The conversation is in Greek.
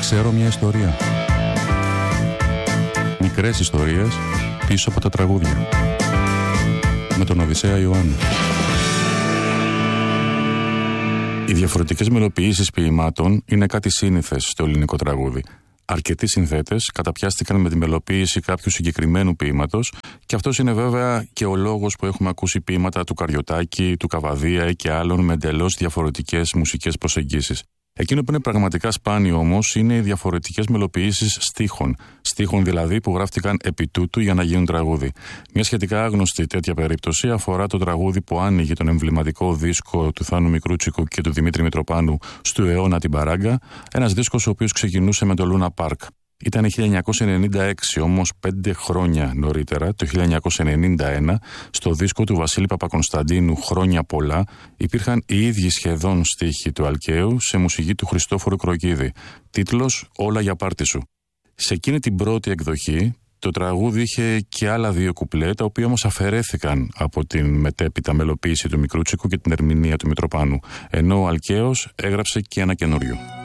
Ξέρω μια ιστορία. Μικρές ιστορίες πίσω από τα τραγούδια. Με τον Οδυσσέα Ιωάννου. Οι διαφορετικές μελοποιήσεις ποιημάτων είναι κάτι σύνηθες στο ελληνικό τραγούδι. Αρκετοί συνθέτες καταπιάστηκαν με τη μελοποίηση κάποιου συγκεκριμένου ποίηματος και αυτός είναι βέβαια και ο λόγος που έχουμε ακούσει ποίηματα του Καριωτάκη, του Καβαδία και άλλων με εντελώς διαφορετικές μουσικές προσεγγίσεις. Εκείνο που είναι πραγματικά σπάνιο όμως είναι οι διαφορετικές μελοποιήσεις στίχων. Στίχων δηλαδή που γράφτηκαν επί τούτου για να γίνουν τραγούδι. Μια σχετικά άγνωστη τέτοια περίπτωση αφορά το τραγούδι που άνοιγε τον εμβληματικό δίσκο του Θάνου Μικρούτσικου και του Δημήτρη Μητροπάνου «Στου αιώνα την παράγκα», ένας δίσκος ο οποίος ξεκινούσε με το Λούνα Πάρκ. Ήταν 1996, όμως 5 χρόνια νωρίτερα, το 1991, στο δίσκο του Βασίλη Παπακωνσταντίνου «Χρόνια πολλά», υπήρχαν οι ίδιοι σχεδόν στίχοι του Αλκαίου σε μουσική του Χριστόφορου Κροκίδη. Τίτλος «Όλα για πάρτι σου». Σε εκείνη την πρώτη εκδοχή, το τραγούδι είχε και άλλα 2 κουπλέ, τα οποία όμως αφαιρέθηκαν από την μετέπειτα μελοποίηση του Μικρούτσικου και την ερμηνεία του Μητροπάνου, ενώ ο Αλκαίος έγραψε και ένα καινούριο.